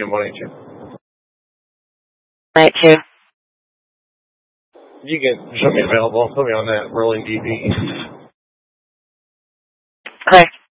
182. Right, too. You can show me available. Put me on that rolling DB. Okay.